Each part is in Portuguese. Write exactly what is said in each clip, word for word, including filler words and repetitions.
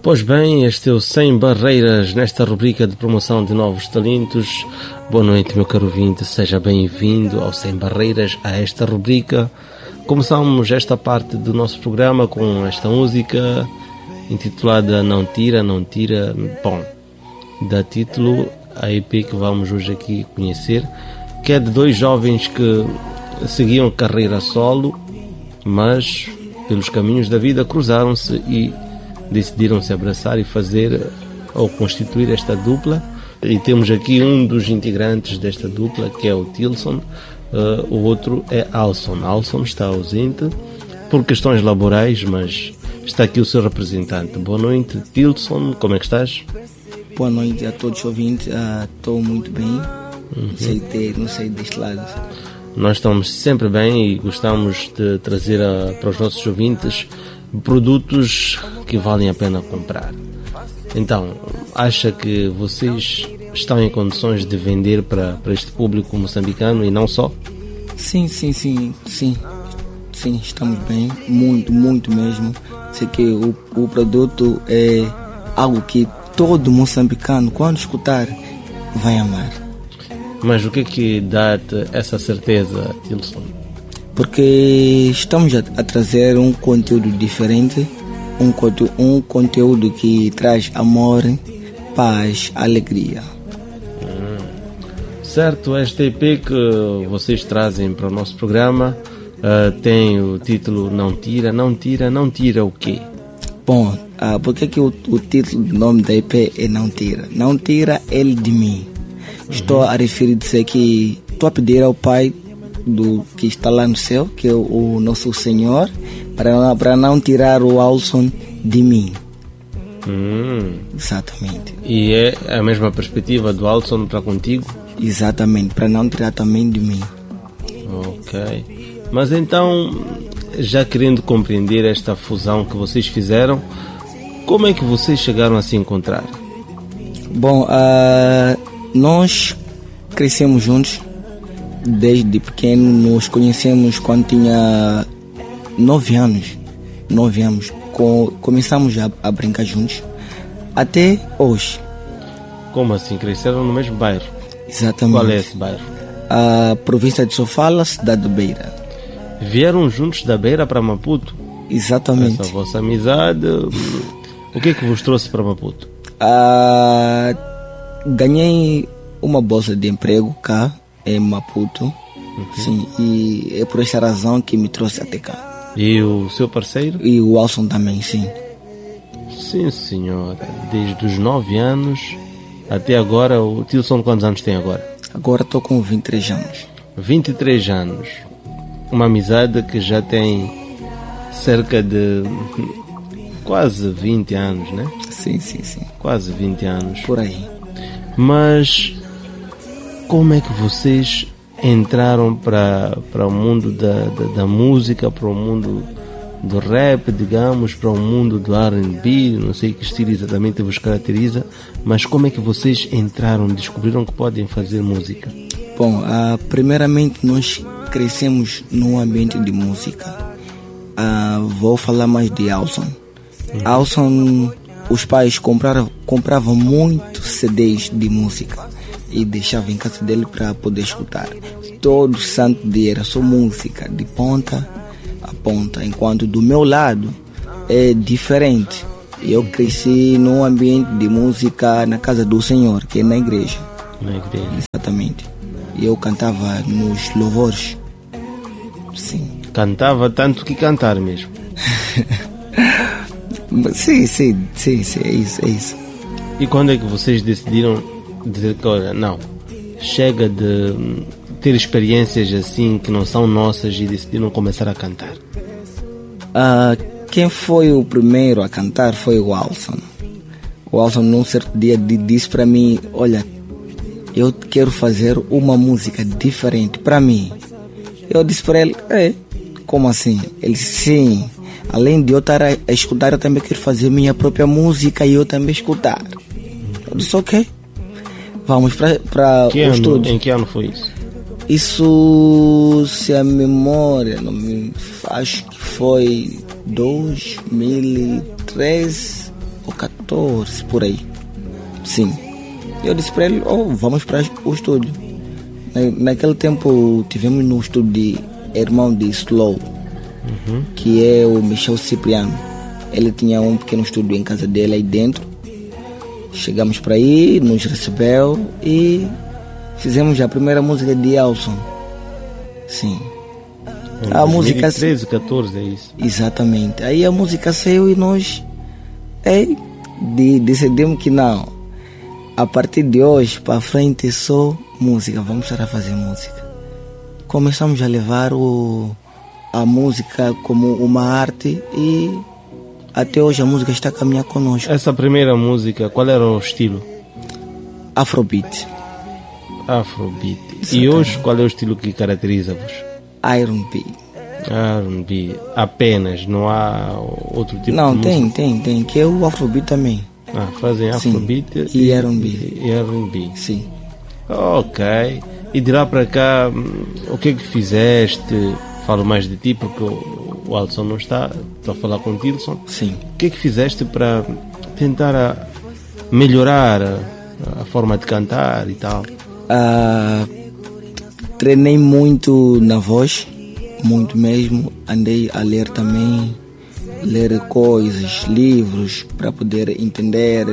Pois bem, este é o Sem Barreiras, nesta rubrica de promoção de novos talentos. Boa noite, meu caro ouvinte, seja bem-vindo ao Sem Barreiras, a esta rubrica. Começamos esta parte do nosso programa com esta música intitulada Não Tira, Não Tira. Bom, dá título à E P que vamos hoje aqui conhecer, que é de dois jovens que seguiam carreira solo, mas pelos caminhos da vida cruzaram-se e decidiram se abraçar e fazer ou constituir esta dupla. E temos aqui um dos integrantes desta dupla, que é o Tilson. Uh, o outro é Alson. Alson está ausente por questões laborais, mas está aqui o seu representante. Boa noite, Tilson, como é que estás? Boa noite a todos os ouvintes, estou uh, muito bem, uhum. não, sei ter, não sei deste lado. Nós estamos sempre bem e gostamos de trazer a, para os nossos ouvintes produtos que valem a pena comprar. Então, acha que vocês estão em condições de vender para, para este público moçambicano e não só? Sim, sim, sim, sim, sim, estamos bem, muito, muito mesmo. Sei que o, o produto é algo que todo moçambicano, quando escutar, vai amar. Mas o que é que dá-te essa certeza, Tilson? Porque estamos a, a trazer um conteúdo diferente, um, um conteúdo que traz amor, paz, alegria. Hum. Certo, esta E P que vocês trazem para o nosso programa uh, tem o título Não Tira, Não Tira, Não Tira o quê? Bom, uh, por que, que o, o título do nome da E P é Não Tira? Não tira ele de mim. Uhum. Estou a referir-se que estou a pedir ao Pai do que está lá no céu, que é o, o nosso Senhor, para, para não tirar o Alson de mim. Hum. Exatamente. E é a mesma perspectiva do Alson para contigo? Exatamente, para não tirar também de mim. Ok. Mas então, já querendo compreender esta fusão que vocês fizeram, como é que vocês chegaram a se encontrar? Bom, uh, nós crescemos juntos. Desde pequeno nos conhecemos quando tinha nove anos. Nove anos. Com, começamos a, a brincar juntos. Até hoje. Como assim? Cresceram no mesmo bairro? Exatamente. Qual é esse bairro? A província de Sofala, cidade de Beira. Vieram juntos da Beira para Maputo? Exatamente. Essa vossa amizade, o que é que vos trouxe para Maputo? Uh, ganhei uma bolsa de emprego cá em Maputo, uhum. Sim, e é por esta razão que me trouxe até cá. E o seu parceiro? E o Alson também, sim. Sim, senhora. Desde os nove anos até agora. O Tilson quantos anos tem agora? Agora estou com vinte e três anos. vinte e três anos. Uma amizade que já tem cerca de quase vinte anos, né? Sim, sim, sim. Quase vinte anos. Por aí. Mas como é que vocês entraram para, para o mundo da, da, da música, para o mundo do rap, digamos, para o mundo do R and B? Não sei que estilo exatamente vos caracteriza, mas como é que vocês entraram, descobriram que podem fazer música? Bom, uh, primeiramente nós crescemos num ambiente de música. Uh, vou falar mais de Alson. Uhum. Alson, os pais compraram, compravam muito C Ds de música e deixava em casa dele para poder escutar. Todo santo dia era só música, de ponta a ponta. Enquanto do meu lado é diferente. Eu cresci num ambiente de música na casa do Senhor, que é na igreja. Na igreja. Exatamente. E eu cantava nos louvores. Sim. Cantava tanto que cantar mesmo. sim, sim, sim, sim, é isso, é isso. E quando é que vocês decidiram dizer que, olha, não, chega de ter experiências assim que não são nossas e decidiram começar a cantar? Uh, quem foi o primeiro a cantar foi o Alson. O Alson num certo dia disse para mim, olha, eu quero fazer uma música diferente para mim. Eu disse para ele, é, como assim? Ele disse, sim, além de eu estar a, a escutar, eu também quero fazer minha própria música e eu também escutar. Eu disse, ok. Vamos para o estúdio. Em que ano foi isso? Isso, se a memória não me... acho que foi dois mil e treze ou catorze, por aí. Sim. Eu disse para ele, oh, vamos para o estúdio. Na, naquele tempo tivemos no estúdio de irmão de Slow, uhum. que é o Michel Cipriano. Ele tinha um pequeno estúdio em casa dele aí dentro. Chegamos para aí, nos recebeu e fizemos a primeira música de Elson. Sim. Em a dois mil e treze, música catorze, é isso? Exatamente. Aí a música saiu e nós é, de, decidimos que não. A partir de hoje para frente é só música. Vamos estar a fazer música. Começamos a levar o, a música como uma arte e até hoje a música está a caminhar conosco. Essa primeira música, qual era o estilo? Afrobeat. Afrobeat. Exatamente. E hoje qual é o estilo que caracteriza-vos? R and B. R and B. Apenas, não há outro tipo não, de tem, música? Não, tem, tem, que é o Afrobeat também. Ah, fazem Afrobeat e, e R and B. E R and B. Sim. Ok. E de lá para cá, o que é que fizeste? Falo mais de ti porque o, o Alisson não está. Estou a falar com o Tilson. Sim. O que é que fizeste para tentar a melhorar a, a forma de cantar e tal? Uh, treinei muito na voz, muito mesmo. Andei a ler também, ler coisas, livros para poder entender.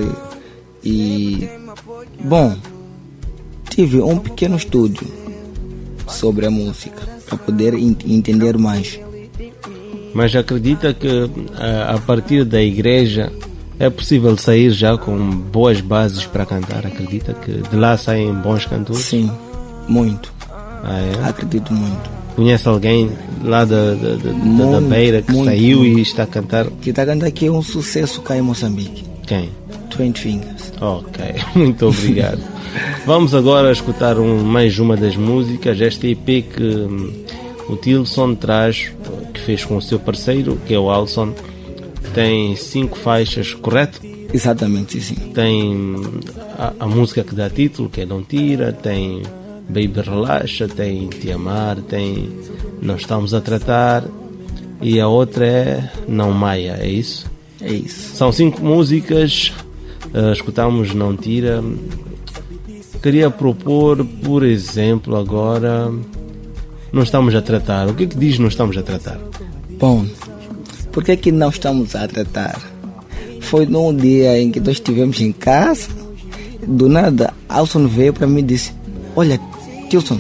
E bom, tive um pequeno estúdio sobre a música para poder ent- entender mais. Mas acredita que a, a partir da igreja é possível sair já com boas bases para cantar? Acredita que de lá saem bons cantores? Sim, muito. Ah, é? Acredito muito. Conhece alguém lá da, da, da, muito, da Beira que muito, saiu muito. E está a cantar? Que está a cantar aqui é um sucesso cá em Moçambique. Quem? Twenty Fingers. Ok, muito obrigado. Vamos agora escutar um, mais uma das músicas, esta E P que um, o Tilson traz, que fez com o seu parceiro, que é o Alisson. Tem cinco faixas, correto? Exatamente, sim. Tem a, a música que dá título, que é Não Tira, tem Baby Relaxa, tem Te Amar, tem Não Estamos a Tratar e a outra é Não Maia, é isso? É isso. São cinco músicas, uh, escutamos Não Tira. Queria propor, por exemplo, agora Não Estamos a Tratar. O que é que diz Não Estamos a Tratar? Bom, por que que não estamos a tratar? Foi num dia em que nós estivemos em casa, do nada, Alson veio para mim e disse: olha, Tilson,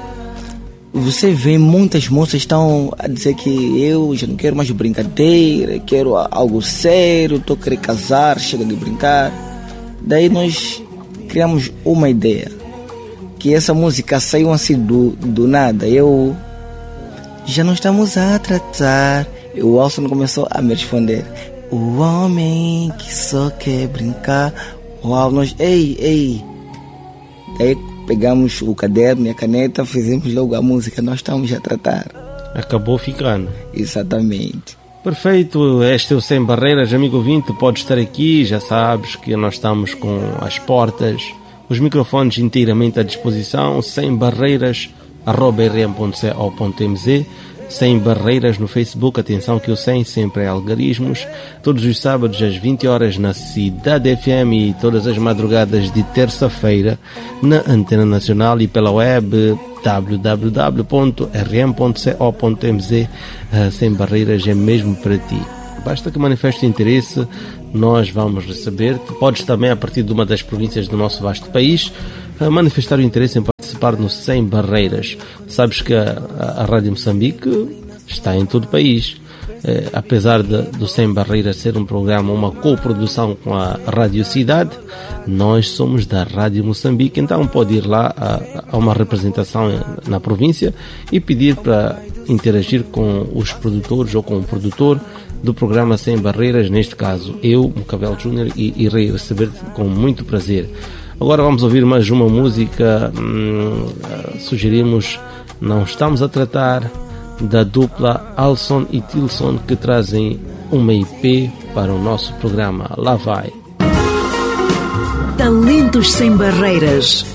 você vê muitas moças estão a dizer que eu já não quero mais brincadeira, quero algo sério, estou querendo casar, chega de brincar. Daí nós criamos uma ideia, que essa música saiu assim do, do nada. Eu, já não estamos a tratar. E o Alson começou a me responder: o homem que só quer brincar. Uau, nós, ei, ei. Daí pegamos o caderno e a caneta, fizemos logo a música, nós estamos a tratar. Acabou ficando. Exatamente. Perfeito, este é o Sem Barreiras, amigo ouvinte, pode estar aqui, já sabes que nós estamos com as portas, os microfones inteiramente à disposição, sem barreiras, arroba r m ponto c o ponto m z. Sem Barreiras no Facebook, atenção que o sem sempre é algarismos, todos os sábados às vinte horas na Cidade F M e todas as madrugadas de terça-feira na Antena Nacional e pela web w w w ponto r m ponto c o ponto m z. Sem Barreiras é mesmo para ti. Basta que manifeste interesse, nós vamos receber-te. Podes também, a partir de uma das províncias do nosso vasto país, manifestar o interesse em participar no Sem Barreiras. Sabes que a, a, a Rádio Moçambique está em todo o país. Eh, apesar de, do Sem Barreiras ser um programa, uma coprodução com a Rádio Cidade, nós somos da Rádio Moçambique, então pode ir lá a, a uma representação na província e pedir para interagir com os produtores ou com o produtor do programa Sem Barreiras, neste caso eu, Mocabel Júnior, e irei receber-te com muito prazer. Agora vamos ouvir mais uma música, hum, sugerimos Não Estamos a Tratar, da dupla Alisson e Tilson, que trazem uma E P para o nosso programa. Lá vai. Talentos Sem Barreiras.